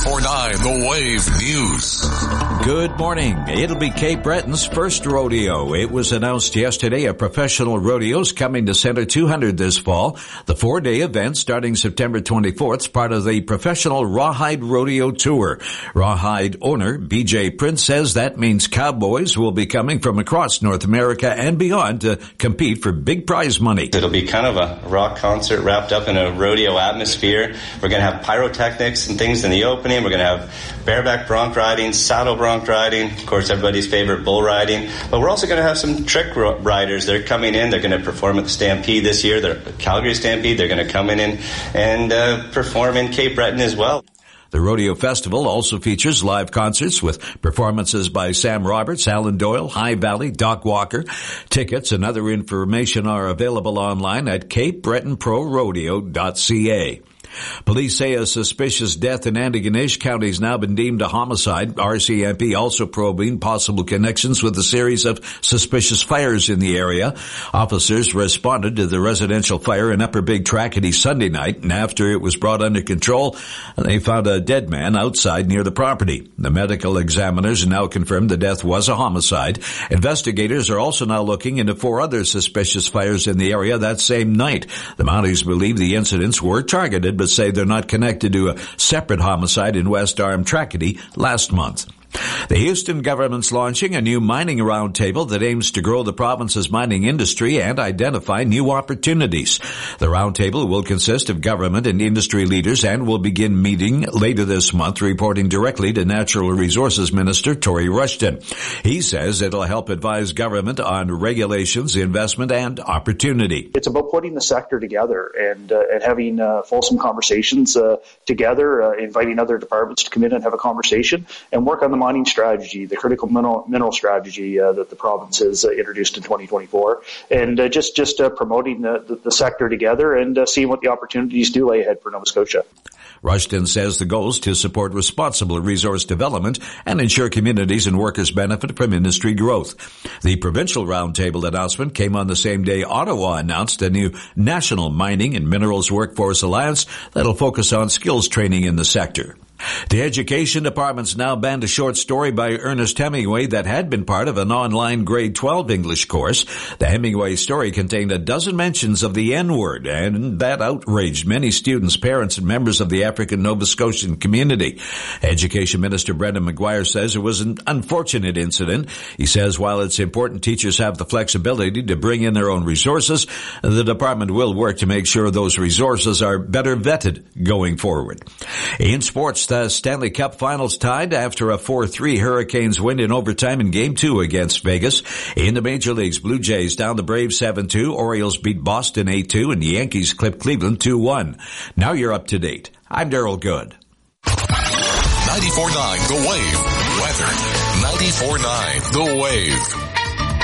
94.9 The Wave News. Good morning. It'll be Cape Breton's first rodeo. It was announced yesterday a professional rodeo's coming to Center 200 this fall. The 4-day event starting September 24th is part of the Professional Rawhide Rodeo Tour. Rawhide owner BJ Prince says that means cowboys will be coming from across North America and beyond to compete for big prize money. It'll be kind of a rock concert wrapped up in a rodeo atmosphere. We're going to have pyrotechnics and things in the opening. We're going to have bareback bronc riding, saddle bronc riding, of course everybody's favorite bull riding. But we're also going to have some trick riders. They're coming in. They're going to perform at the Stampede this year. The Calgary Stampede. They're going to come in and perform in Cape Breton as well. The Rodeo Festival also features live concerts with performances by Sam Roberts, Alan Doyle, High Valley, Doc Walker. Tickets and other information are available online at CapeBretonProRodeo.ca. Police say a suspicious death in Antigonish County has now been deemed a homicide. RCMP also probing possible connections with a series of suspicious fires in the area. Officers responded to the residential fire in Upper Big Trackety Sunday night, and after it was brought under control, they found a dead man outside near the property. The medical examiners now confirmed the death was a homicide. Investigators are also now looking into 4 other suspicious fires in the area that same night. The Mounties believe the incidents were targeted, but say they're not connected to a separate homicide in West Arm Trackety last month. The Houston government's launching a new mining roundtable that aims to grow the province's mining industry and identify new opportunities. The roundtable will consist of government and industry leaders and will begin meeting later this month, reporting directly to Natural Resources Minister Tory Rushton. He says it'll help advise government on regulations, investment, and opportunity. It's about putting the sector together and having fulsome conversations together, inviting other departments to come in and have a conversation and work on the mining strategy, the critical mineral strategy that the province has introduced in 2024, and just promoting the sector together and seeing what the opportunities do lay ahead for Nova Scotia. Rushton says the goal is to support responsible resource development and ensure communities and workers benefit from industry growth. The provincial roundtable announcement came on the same day Ottawa announced a new National Mining and Minerals Workforce Alliance that'll focus on skills training in the sector. The Education Department's now banned a short story by Ernest Hemingway that had been part of an online grade 12 English course. The Hemingway story contained a dozen mentions of the N-word, and that outraged many students, parents, and members of the African Nova Scotian community. Education Minister Brendan McGuire says it was an unfortunate incident. He says while it's important teachers have the flexibility to bring in their own resources, the department will work to make sure those resources are better vetted going forward. In sports, the Stanley Cup Finals tied after a 4-3 Hurricanes win in overtime in Game 2 against Vegas. In the Major Leagues, Blue Jays down the Braves 7-2, Orioles beat Boston 8-2, and the Yankees clipped Cleveland 2-1. Now you're up to date. I'm Daryl Good. 94.9 The Wave. Weather. 94.9 The Wave.